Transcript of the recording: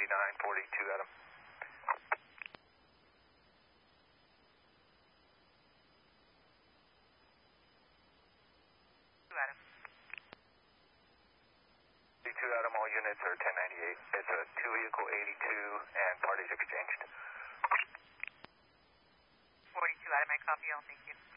4942, Adam. Adam. 42, Adam, all units are 1098. It's a 2-vehicle 82 and parties exchanged. 42, Adam, I copy all, thank you.